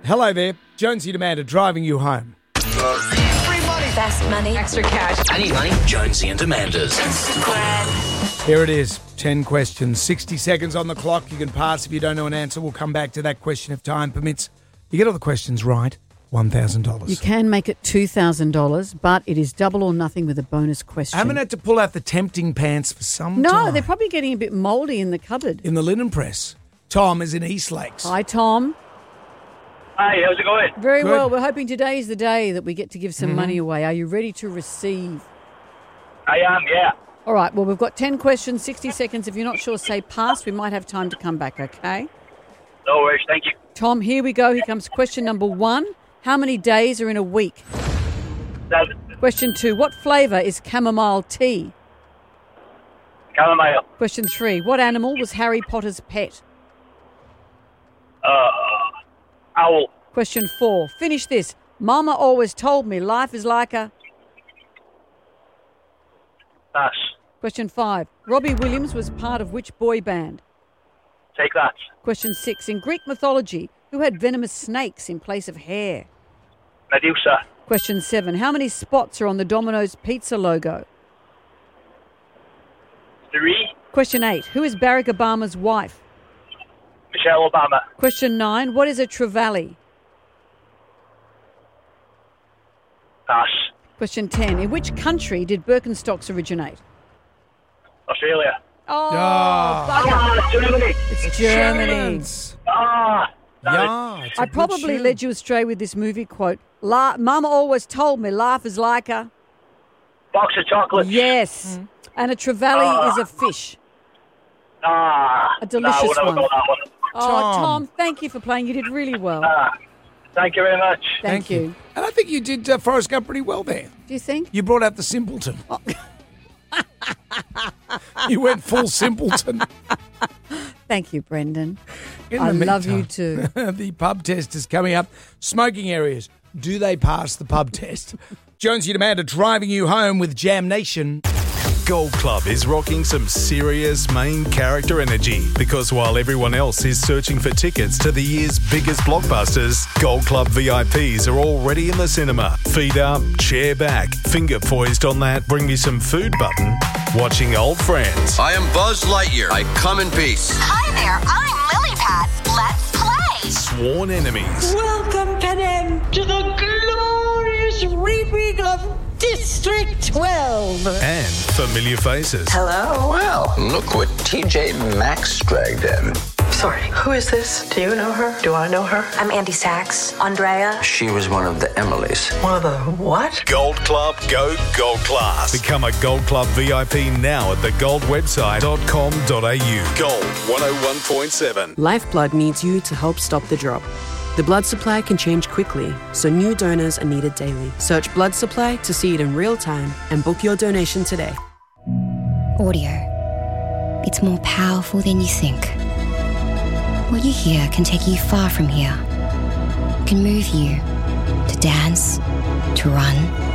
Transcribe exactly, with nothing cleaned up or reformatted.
Hello there. Jonesy and Amanda driving you home. Free money. Fast money. Extra cash. I need money. Jonesy and Amanda's. Here it is. ten questions. sixty seconds on the clock. You can pass if you don't know an answer. We'll come back to that question if time permits. You get all the questions right, one thousand dollars. You can make it two thousand dollars, but it is double or nothing with a bonus question. I haven't had to pull out the tempting pants for some no, time. they're probably getting a bit mouldy in the cupboard. In the linen press. Tom is in East Lakes. Hi, Tom. Hi, how's it going? Very Good. well. We're hoping today is the day that we get to give some Mm-hmm. money away. Are you ready to receive? I am, yeah. All right. Well, we've got ten questions, sixty seconds. If you're not sure, say pass. We might have time to come back, okay? No worries, thank you. Tom, here we go. Here comes question number one. How many days are in a week? Seven. Question two. What flavour is chamomile tea? Chamomile. Question three. What animal was Harry Potter's pet? Uh, owl. Question four. Finish this. Mama always told me life is like a... Pass. Question five. Robbie Williams was part of which boy band? Take that. Question six. In Greek mythology, who had venomous snakes in place of hair? Medusa. Question seven. How many spots are on the Domino's pizza logo? Three. Question eight. Who is Barack Obama's wife? Michelle Obama. Question nine. What is a trevally? Pass. Question ten. In which country did Birkenstocks originate? Australia. Oh, Ah. bugger. Ah, Germany. It's Germany. Germans. Ah. Yeah, it's a I good probably shoe. led you astray with this movie quote. La- Mama always told me life is like a... Box of chocolates. Yes. And a trevally Ah. is a fish. Ah. A delicious no, we'll never one. go that one. Oh, Tom. Tom, thank you for playing. You did really well. Ah. Thank you very much. Thank, you. And I think you did uh, Forrest Gump pretty well there. Do you think? You brought out the simpleton. Oh. You went full simpleton. Thank you, Brendan. In I the love you meantime, too. The pub test is coming up. Smoking areas. Do they pass the pub test? Jonesy and Amanda driving you home with Jam Nation. Gold Club is rocking some serious main character energy because while everyone else is searching for tickets to the year's biggest blockbusters, Gold Club V I Ps are already in the cinema. Feet up, chair back, finger poised on that bring me some food button, watching old friends. I am Buzz Lightyear. I come in peace. Hi there, I'm Lily Pad. Let's play. Sworn enemies. Welcome, Panem, to the glorious reaping of District twelve. And familiar faces. Hello. Well, look what T J Maxx dragged in. Sorry, who is this? Do you know her? Do I know her? I'm Andy Sachs. Andrea. She was one of the Emilys. One of the what? Gold Club, go Gold Class. Become a Gold Club V I P now at the gold website dot com dot a u. Gold one oh one point seven. Lifeblood needs you to help stop the drop. The blood supply can change quickly, so new donors are needed daily. Search blood supply to see it in real time and book your donation today. Audio. It's more powerful than you think. What you hear can take you far from here. It can move you to dance, to run,